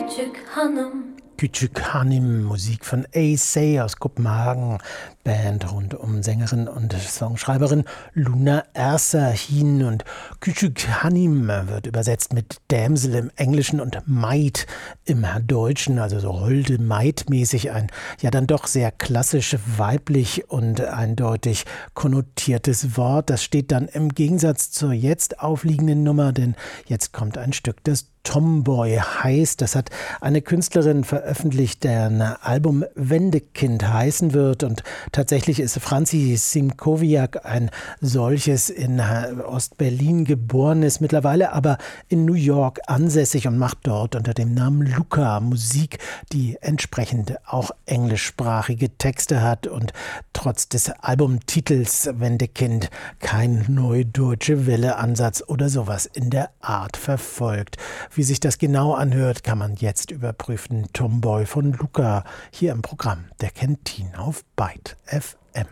küçük hanım. Küçük Hanım, Musik von A-Say aus Kopenhagen, Band rund um Sängerin und Songschreiberin Luna Ersahin. Und Küçük Hanım wird übersetzt mit Dämsel im Englischen und Maid im Deutschen, also so holde Maid-mäßig, ein ja dann doch sehr klassisch weiblich und eindeutig konnotiertes Wort. Das steht dann im Gegensatz zur jetzt aufliegenden Nummer, denn jetzt kommt ein Stück, das Tomboy heißt. Das hat eine Künstlerin veröffentlicht, deren Album Wendekind heißen wird. Und tatsächlich ist Franzi Simkowiak ein solches in Ostberlin geboren, ist mittlerweile aber in New York ansässig und macht dort unter dem Namen Luca Musik, die entsprechend auch englischsprachige Texte hat und trotz des Albumtitels Wendekind kein Neudeutsche Welle-Ansatz oder sowas in der Art verfolgt. Wie sich das genau anhört, kann man jetzt überprüfen. Tomboy von Luca hier im Programm der Kentin auf Byte FM.